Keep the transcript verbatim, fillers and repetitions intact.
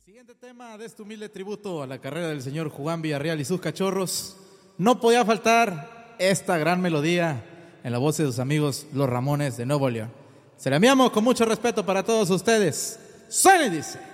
Siguiente tema de este humilde tributo a la carrera del señor Juan Villarreal y sus cachorros. No podía faltar esta gran melodía en la voz de sus amigos Los Ramones de Nuevo León. Se la enviamos con mucho respeto para todos ustedes. Suena y dice.